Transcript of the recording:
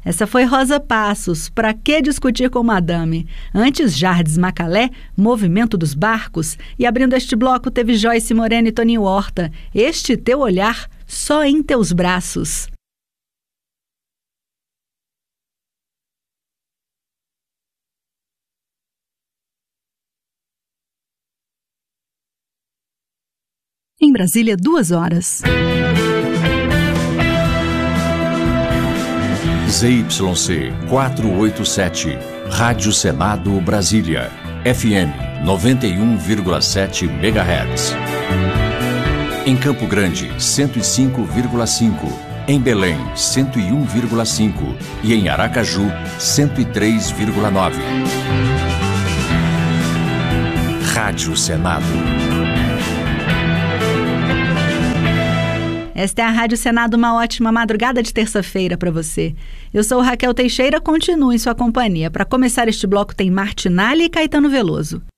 Essa foi Rosa Passos, Pra Que Discutir com Madame? Antes, Jardes Macalé, Movimento dos Barcos. E abrindo este bloco teve Joyce Moreno e Toninho Horta, Este Teu Olhar, Só em Teus Braços. Em Brasília, 2 horas. ZYC 487, Rádio Senado Brasília, FM 91,7 MHz. Em Campo Grande, 105,5. Em Belém, 101,5. E em Aracaju, 103,9. Rádio Senado. Esta é a Rádio Senado, uma ótima madrugada de terça-feira para você. Eu sou Raquel Teixeira, continue em sua companhia. Para começar este bloco tem Martinalha e Caetano Veloso.